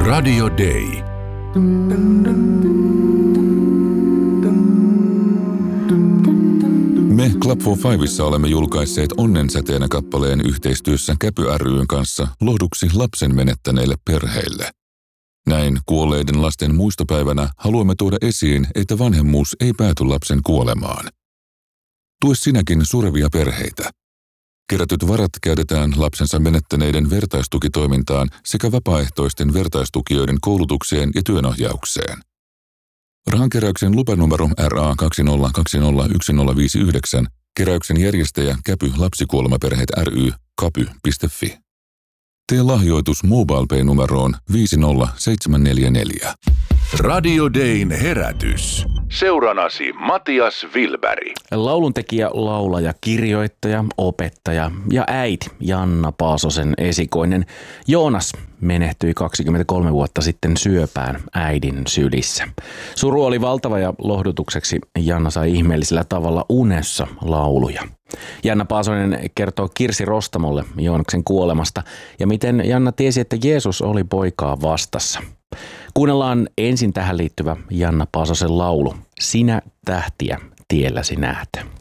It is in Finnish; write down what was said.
Radio Day. Me Club for Fivessa olemme julkaisseet Onnensäteenä kappaleen yhteistyössä Käpy ry:n kanssa lohduksi lapsen menettäneille perheille. Näin kuolleiden lasten muistopäivänä haluamme tuoda esiin, että vanhemmuus ei pääty lapsen kuolemaan. Tue sinäkin surevia perheitä. Kerätyt varat käytetään lapsensa menettäneiden vertaistukitoimintaan sekä vapaaehtoisten vertaistukijoiden koulutukseen ja työnohjaukseen. Rahankeräyksen lupanumero RA20201059, keräyksen järjestäjä Käpy Lapsikuolemaperheet ry, kapy.fi. Tee lahjoitus MobilePay-numeroon 50744. Radio Dayn herätys. Seuranasi Matias Wilberg. Lauluntekijä, laulaja, kirjoittaja, opettaja ja äiti Janna Paasosen esikoinen Joonas menehtyi 23 vuotta sitten syöpään äidin sylissä. Suru oli valtava ja lohdutukseksi Janna sai ihmeellisellä tavalla unessa lauluja. Janna Paasonen kertoo Kirsi Rostamolle Joonaksen kuolemasta ja miten Janna tiesi, että Jeesus oli poikaa vastassa. Kuunnellaan ensin tähän liittyvä Janna Paasosen laulu Sinä tähtiä tielläsi näet.